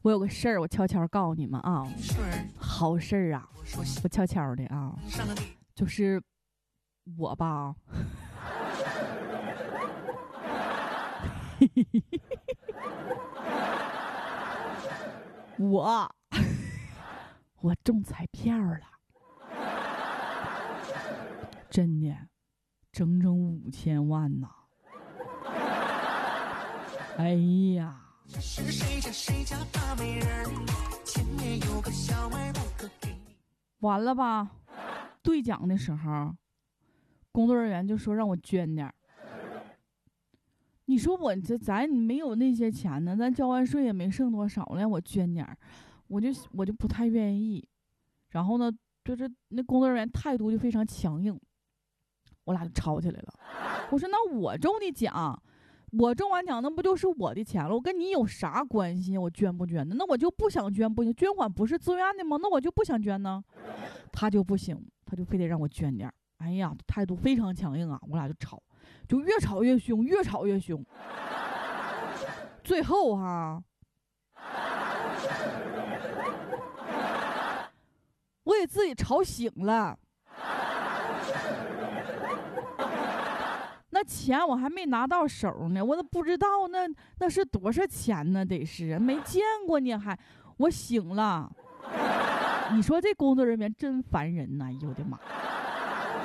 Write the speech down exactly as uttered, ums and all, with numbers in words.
我有个事儿，我悄悄告诉你们啊，好事儿啊，我悄悄的啊，就是我吧，我我中彩票了，真的，整整五千万呐！哎呀！完了吧？兑奖的时候，工作人员就说让我捐点儿。你说我这咱没有那些钱呢，咱交完税也没剩多少了，让我捐点儿，我就我就不太愿意。然后呢，就是那工作人员态度就非常强硬，我俩就吵起来了。我说那我中的奖。我中完奖那不就是我的钱了，我跟你有啥关系？我捐不捐的？那我就不想捐不行，捐款不是自愿的吗？那我就不想捐呢。他就不行，他就非得让我捐点。哎呀，态度非常强硬啊！我俩就吵，就越吵越凶，越吵越凶。最后哈，我给自己吵醒了。那钱我还没拿到手呢，我都不知道那那是多少钱呢？得是没见过呢，还我醒了。你说这工作人员真烦人呐！哎呦我的妈！